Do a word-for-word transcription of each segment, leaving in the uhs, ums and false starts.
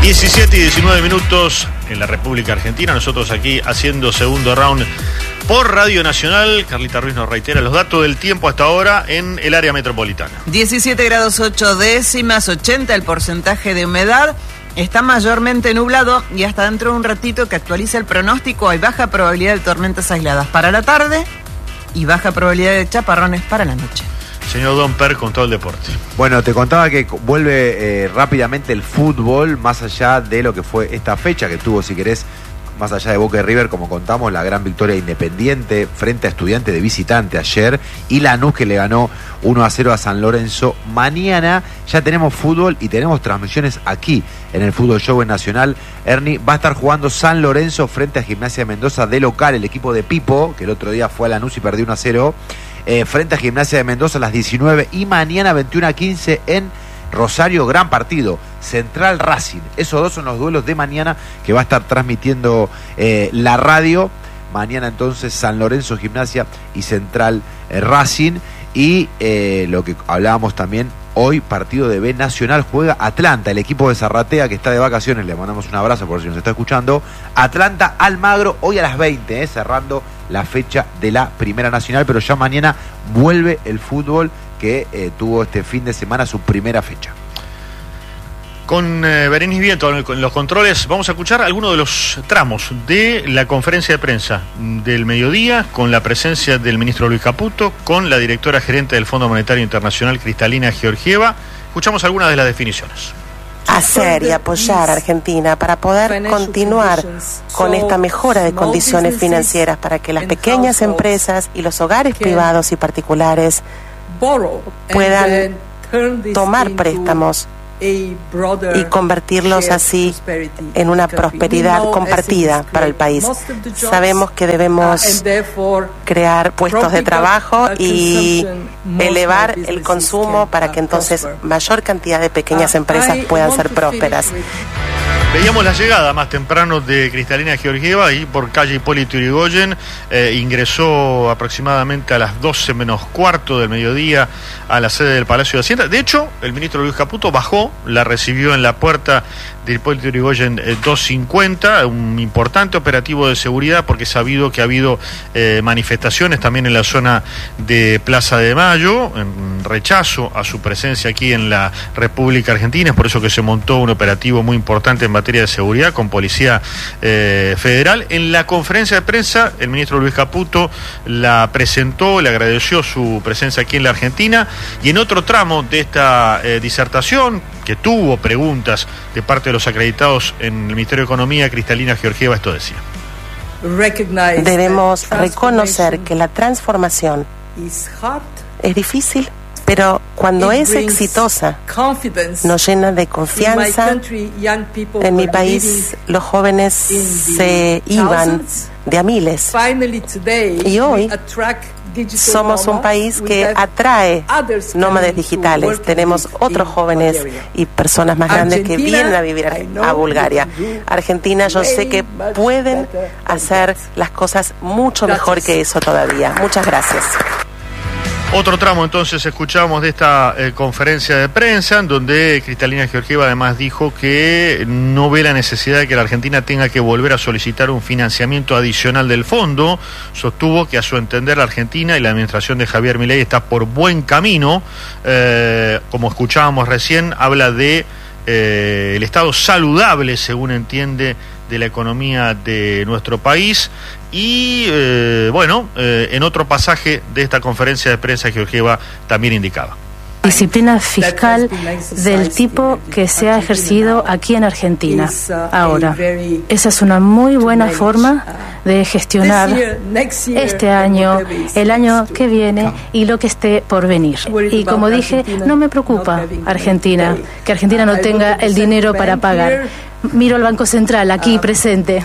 diecisiete y diecinueve minutos en la República Argentina. Nosotros aquí haciendo segundo round por Radio Nacional. Carlita Ruiz nos reitera los datos del tiempo hasta ahora en el área metropolitana. diecisiete grados ocho décimas, ochenta el porcentaje de humedad. Está mayormente nublado y hasta dentro de un ratito que actualiza el pronóstico hay baja probabilidad de tormentas aisladas para la tarde y baja probabilidad de chaparrones para la noche. Señor Don Per, con todo el deporte. Bueno, te contaba que vuelve eh, rápidamente el fútbol, más allá de lo que fue esta fecha que tuvo, si querés, más allá de Boca y River, como contamos, la gran victoria Independiente frente a Estudiantes de visitante ayer, y Lanús que le ganó uno a cero a San Lorenzo. Mañana ya tenemos fútbol y tenemos transmisiones aquí en el Fútbol Show en Nacional. Ernie, va a estar jugando San Lorenzo frente a Gimnasia de Mendoza de local, el equipo de Pipo, que el otro día fue a Lanús y perdió uno a cero. Eh, frente a Gimnasia de Mendoza a las diecinueve y mañana veintiuno a quince en Rosario, gran partido, Central Racing. Esos dos son los duelos de mañana que va a estar transmitiendo eh, la radio. Mañana entonces San Lorenzo, Gimnasia y Central eh, Racing. Y eh, lo que hablábamos también, hoy partido de B Nacional, juega Atlanta, el equipo de Zarratea que está de vacaciones, le mandamos un abrazo por si nos está escuchando. Atlanta Almagro, hoy a las veinte, eh, cerrando la fecha de la Primera Nacional, pero ya mañana vuelve el fútbol que eh, tuvo este fin de semana su primera fecha. Con eh, Berenice Vieto, con los controles, vamos a escuchar algunos de los tramos de la conferencia de prensa del mediodía, con la presencia del ministro Luis Caputo, con la directora gerente del Fondo Monetario Internacional, Cristalina Georgieva. Escuchamos algunas de las definiciones. Hacer y apoyar a Argentina para poder continuar con esta mejora de condiciones financieras para que las pequeñas empresas y los hogares privados y particulares puedan tomar préstamos y convertirlos así en una prosperidad compartida para el país. Sabemos que debemos crear puestos de trabajo y elevar el consumo para que entonces mayor cantidad de pequeñas empresas puedan ser prósperas. Veíamos la llegada más temprano de Cristalina Georgieva y por calle Hipólito Yrigoyen, eh, ingresó aproximadamente a las doce menos cuarto del mediodía a la sede del Palacio de Hacienda. De hecho, el ministro Luis Caputo bajó, la recibió en la puerta de Hipólito Yrigoyen eh, doscientos cincuenta, un importante operativo de seguridad porque es sabido que ha habido eh, manifestaciones también en la zona de Plaza de Mayo, en rechazo a su presencia aquí en la República Argentina. Es por eso que se montó un operativo muy importante en materia de seguridad con Policía eh, Federal. En la conferencia de prensa, el ministro Luis Caputo la presentó, le agradeció su presencia aquí en la Argentina, y en otro tramo de esta eh, disertación, que tuvo preguntas de parte de los acreditados en el Ministerio de Economía, Cristalina Georgieva esto decía. Debemos reconocer que la transformación es difícil, pero cuando es exitosa, nos llena de confianza. En mi país, los jóvenes se iban de a miles. Y hoy somos un país que atrae nómades digitales. Tenemos otros jóvenes y personas más grandes que vienen a vivir a Bulgaria. Argentina, yo sé que pueden hacer las cosas mucho mejor que eso todavía. Muchas gracias. Otro tramo entonces escuchamos de esta eh, conferencia de prensa, en donde Cristalina Georgieva además dijo que no ve la necesidad de que la Argentina tenga que volver a solicitar un financiamiento adicional del fondo. Sostuvo que a su entender la Argentina y la administración de Javier Milei está por buen camino. Eh, como escuchábamos recién, habla de eh, el estado saludable, según entiende, de la economía de nuestro país. Y eh, bueno, eh, en otro pasaje de esta conferencia de prensa, Georgieva también indicaba. Disciplina fiscal del tipo que se ha ejercido aquí en Argentina ahora. Esa es una muy buena forma de gestionar este año, el año que viene y lo que esté por venir. Y como dije, no me preocupa Argentina, que Argentina no tenga el dinero para pagar. Miro al Banco Central aquí presente.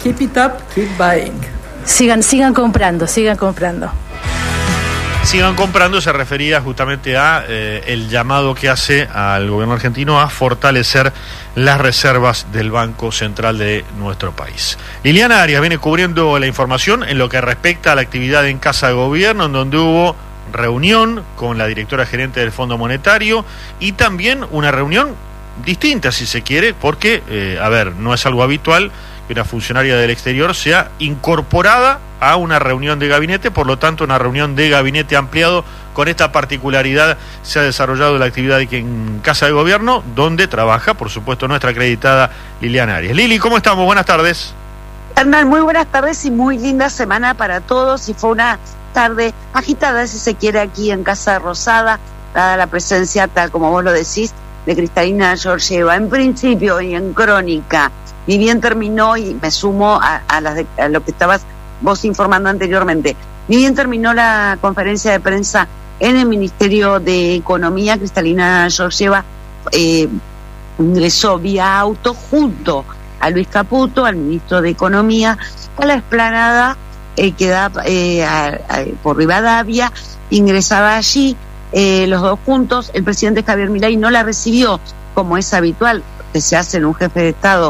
Sigan, sigan comprando, sigan comprando. Sigan comprando se refería justamente a eh, el llamado que hace al gobierno argentino a fortalecer las reservas del Banco Central de nuestro país. Liliana Arias viene cubriendo la información en lo que respecta a la actividad en Casa de Gobierno, en donde hubo reunión con la directora gerente del Fondo Monetario y también una reunión distinta, si se quiere, porque, eh, a ver, no es algo habitual que una funcionaria del exterior sea incorporada a una reunión de gabinete, por lo tanto una reunión de gabinete ampliado. Con esta particularidad se ha desarrollado la actividad aquí en Casa de Gobierno, donde trabaja, por supuesto, nuestra acreditada Liliana Arias. Lili, ¿cómo estamos? Buenas tardes. Hernán, muy buenas tardes y muy linda semana para todos, y fue una tarde agitada, si se quiere, aquí en Casa Rosada, dada la presencia, tal como vos lo decís, de Cristalina Georgieva. En principio y en crónica, ni bien terminó, y me sumo a, a, las de, a lo que estabas vos informando anteriormente, ni bien terminó la conferencia de prensa en el Ministerio de Economía, Cristalina Georgieva eh, ingresó vía auto junto a Luis Caputo, al ministro de Economía, a la explanada eh, que da eh, a, a, por Rivadavia. Ingresaba allí eh, los dos juntos. El presidente Javier Milei no la recibió, como es habitual que se hace en un jefe de Estado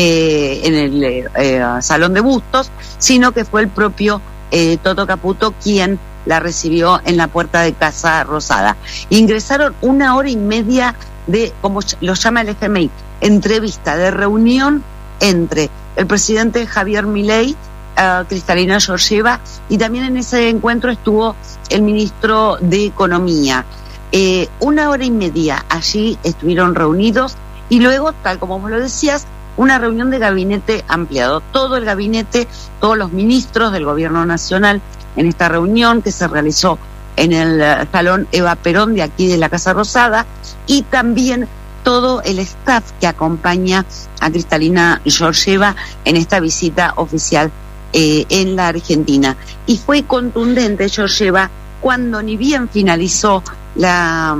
eh, en el eh, Salón de Bustos, sino que fue el propio eh, Toto Caputo quien la recibió en la puerta de Casa Rosada. Ingresaron una hora y media de, como lo llama el F M I, entrevista, de reunión entre el presidente Javier Milei, uh, Cristalina Georgieva, y también en ese encuentro estuvo el ministro de Economía. Eh, una hora y media allí estuvieron reunidos, y luego, tal como vos lo decías, una reunión de gabinete ampliado. Todo el gabinete, todos los ministros del Gobierno Nacional en esta reunión que se realizó en el uh, Salón Eva Perón de aquí de la Casa Rosada, y también todo el staff que acompaña a Cristalina Georgieva en esta visita oficial eh, en la Argentina. Y fue contundente Georgieva cuando, ni bien finalizó la,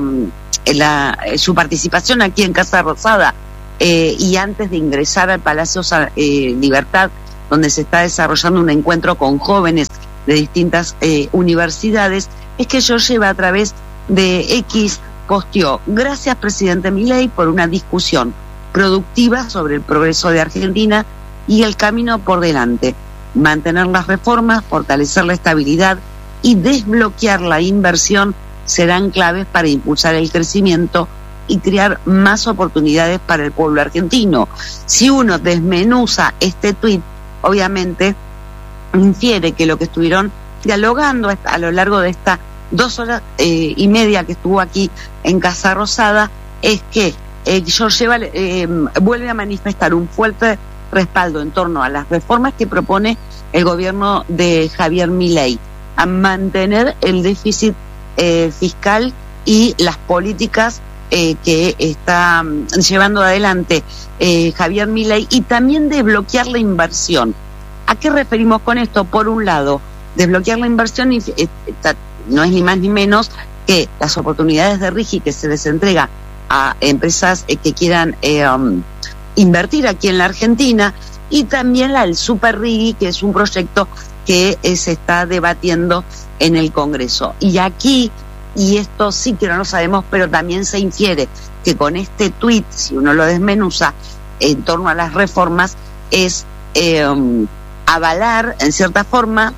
la, su participación aquí en Casa Rosada eh, y antes de ingresar al Palacio eh, Libertad, donde se está desarrollando un encuentro con jóvenes de distintas eh, universidades, es que Georgieva, a través de X, posteó: gracias presidente Milei por una discusión productiva sobre el progreso de Argentina y el camino por delante. Mantener las reformas, fortalecer la estabilidad y desbloquear la inversión serán claves para impulsar el crecimiento y crear más oportunidades para el pueblo argentino. Si uno desmenuza este tuit, obviamente infiere que lo que estuvieron dialogando a lo largo de esta dos horas eh, y media que estuvo aquí en Casa Rosada es que eh, Georgieva eh, vuelve a manifestar un fuerte respaldo en torno a las reformas que propone el gobierno de Javier Milei, a mantener el déficit eh, fiscal y las políticas eh, que está um, llevando adelante eh, Javier Milei, y también de bloquear la inversión. ¿A qué referimos con esto? Por un lado, desbloquear la inversión y, eh, no es ni más ni menos que las oportunidades de RIGI que se les entrega a empresas eh, que quieran eh, um, invertir aquí en la Argentina, y también la del Super RIGI, que es un proyecto que eh, se está debatiendo en el Congreso. Y aquí, y esto sí que no lo sabemos, pero también se infiere que con este tuit, si uno lo desmenuza en torno a las reformas, es eh, um, avalar en cierta forma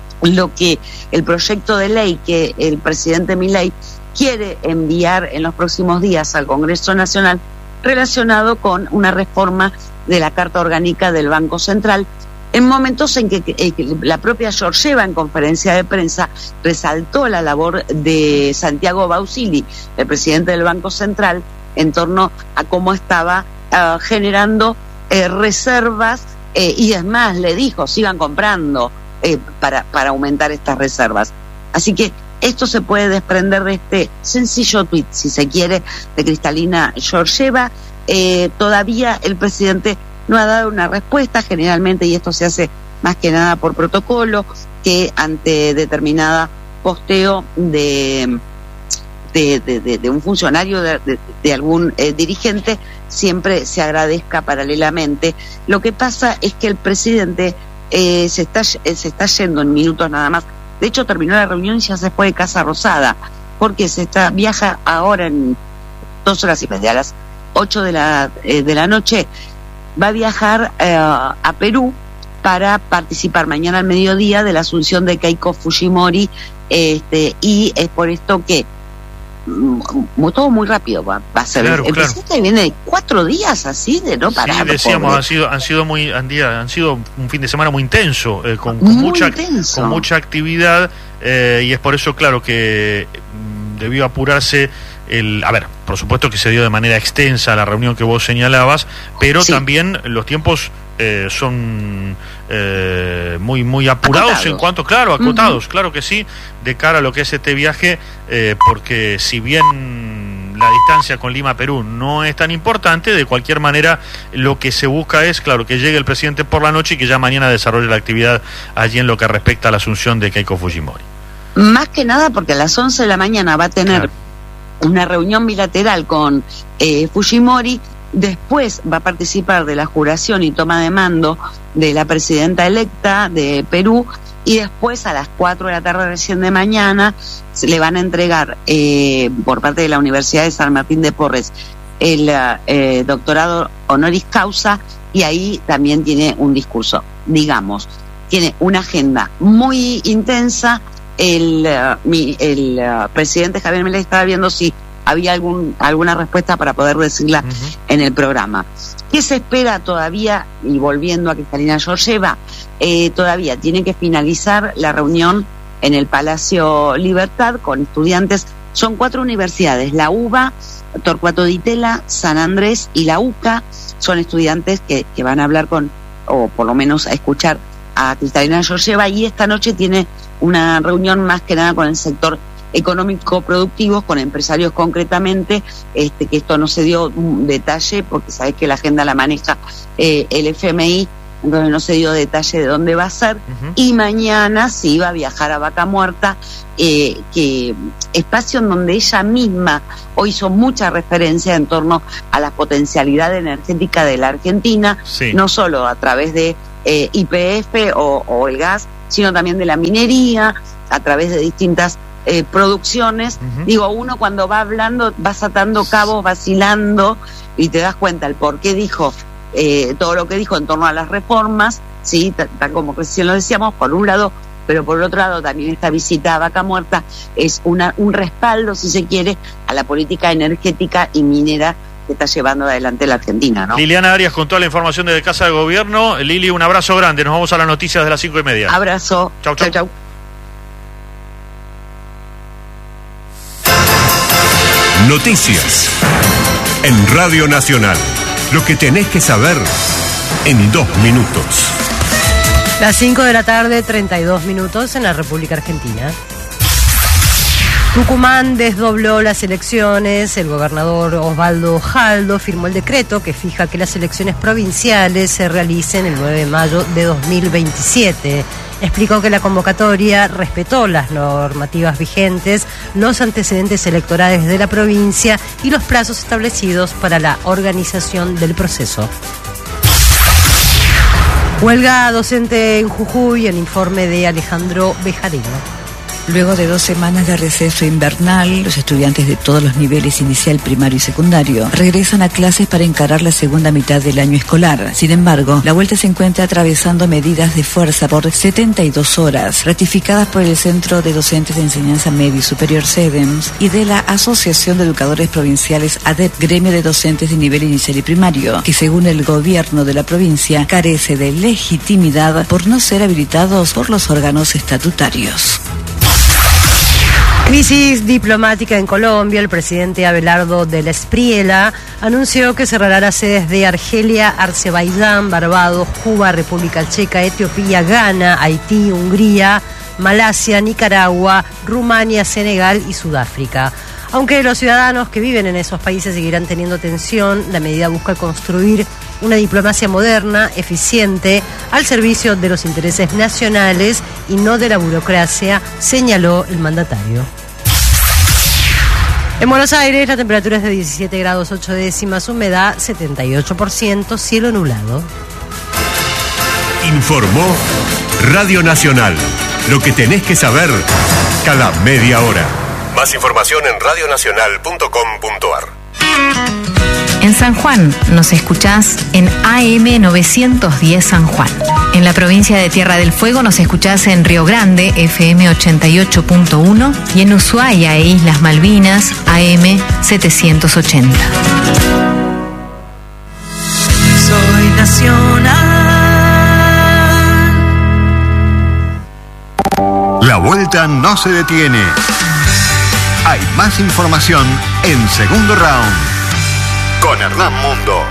lo que el proyecto de ley que el presidente Milei quiere enviar en los próximos días al Congreso Nacional, relacionado con una reforma de la Carta Orgánica del Banco Central, en momentos en que, eh, que la propia Georgieva, en conferencia de prensa, resaltó la labor de Santiago Bausili, el presidente del Banco Central, en torno a cómo estaba uh, generando eh, reservas, eh, y es más, le dijo, sigan comprando Eh, para, para aumentar estas reservas. Así que esto se puede desprender de este sencillo tuit, si se quiere, de Cristalina Georgieva. Eh, todavía el presidente no ha dado una respuesta, generalmente, y esto se hace más que nada por protocolo, que ante determinada posteo de de, de, de, de un funcionario, de, de, de algún eh, dirigente, siempre se agradezca paralelamente. Lo que pasa es que el presidente Eh, se está eh, se está yendo en minutos nada más. De hecho, terminó la reunión y ya se fue de Casa Rosada, porque se está viaja ahora en dos horas y media, a las ocho de la eh, de la noche, va a viajar eh, a Perú para participar mañana al mediodía de la asunción de Keiko Fujimori, este, y es por esto que muy, todo muy rápido va, va a ser. Claro, el claro. presidente viene de cuatro días así de no parar. Sí, decíamos, pobre. han sido, han sido muy, han, día, han sido un fin de semana muy intenso, eh, con, con Muy mucha, intenso. con mucha actividad, eh, y es por eso, claro, que mm, debió apurarse el, a ver, por supuesto que se dio de manera extensa la reunión que vos señalabas, pero sí, también los tiempos eh, son eh, muy muy apurados acotados. En cuanto, claro, acotados, uh-huh. Claro que sí, de cara a lo que es este viaje, eh, porque si bien la distancia con Lima, Perú, no es tan importante, de cualquier manera lo que se busca es, claro, que llegue el presidente por la noche y que ya mañana desarrolle la actividad allí en lo que respecta a la asunción de Keiko Fujimori. Más que nada porque a las once de la mañana va a tener, claro, una reunión bilateral con eh, Fujimori, después va a participar de la juración y toma de mando de la presidenta electa de Perú, y después a las cuatro de la tarde recién de mañana se le van a entregar eh, por parte de la Universidad de San Martín de Porres el eh, doctorado honoris causa, y ahí también tiene un discurso, digamos, tiene una agenda muy intensa. El, uh, mi, el uh, presidente Javier Milei estaba viendo si había algún alguna respuesta para poder decirla uh-huh. en el programa. ¿Qué se espera todavía? Y volviendo a Cristalina Georgieva, eh, todavía tiene que finalizar la reunión en el Palacio Libertad con estudiantes. Son cuatro universidades: la UBA, Torcuato Di Tella, San Andrés y la UCA. Son estudiantes que, que van a hablar con, o por lo menos a escuchar a Cristalina Georgieva, y esta noche tiene una reunión más que nada con el sector económico productivo, con empresarios concretamente, este que esto no se dio un detalle porque sabés que la agenda la maneja eh, el F M I, entonces no se dio detalle de dónde va a ser. Uh-huh. Y mañana se iba a viajar a Vaca Muerta, eh, que espacio en donde ella misma hoy hizo mucha referencia en torno a la potencialidad energética de la Argentina, sí, no solo a través de eh, Y P F o, o el gas, sino también de la minería, a través de distintas eh, producciones. Uh-huh. Digo, uno cuando va hablando, vas atando cabos, vacilando, y te das cuenta el por qué dijo eh, todo lo que dijo en torno a las reformas, sí, tal como recién lo decíamos, por un lado, pero por otro lado también esta visita a Vaca Muerta es una un respaldo, si se quiere, a la política energética y minera que está llevando adelante la Argentina, ¿no? Liliana Arias con toda la información desde Casa de Gobierno. Lili, un abrazo grande. Nos vamos a las noticias de las cinco y media. Abrazo. Chau, chau. Chau, chau. Noticias en Radio Nacional. Lo que tenés que saber en dos minutos. Las cinco de la tarde, treinta y dos minutos en la República Argentina. Tucumán desdobló las elecciones. El gobernador Osvaldo Jaldo firmó el decreto que fija que las elecciones provinciales se realicen el nueve de mayo de dos mil veintisiete. Explicó que la convocatoria respetó las normativas vigentes, los antecedentes electorales de la provincia y los plazos establecidos para la organización del proceso. Huelga docente en Jujuy, el informe de Alejandro Bejarino. Luego de dos semanas de receso invernal, los estudiantes de todos los niveles inicial, primario y secundario regresan a clases para encarar la segunda mitad del año escolar. Sin embargo, la vuelta se encuentra atravesando medidas de fuerza por setenta y dos horas, ratificadas por el Centro de Docentes de Enseñanza Media y Superior CEDEMS y de la Asociación de Educadores Provinciales ADEP, gremio de docentes de nivel inicial y primario, que según el gobierno de la provincia carece de legitimidad por no ser habilitados por los órganos estatutarios. Crisis diplomática en Colombia. El presidente Abelardo del Espriella anunció que cerrará las sedes de Argelia, Azerbaiyán, Barbados, Cuba, República Checa, Etiopía, Ghana, Haití, Hungría, Malasia, Nicaragua, Rumania, Senegal y Sudáfrica. Aunque los ciudadanos que viven en esos países seguirán teniendo tensión, la medida busca construir una diplomacia moderna, eficiente, al servicio de los intereses nacionales y no de la burocracia, señaló el mandatario. En Buenos Aires la temperatura es de diecisiete grados ocho décimas, humedad setenta y ocho por ciento, cielo nublado. Informó Radio Nacional. Lo que tenés que saber cada media hora. Más información en radio nacional punto com punto a r. En San Juan nos escuchás en A M novecientos diez San Juan. En la provincia de Tierra del Fuego nos escuchás en Río Grande, F M ochenta y ocho punto uno, y en Ushuaia e Islas Malvinas, A M setecientos ochenta. Soy nacional. La vuelta no se detiene. Hay más información en Segundo Round con Hernán Mundo.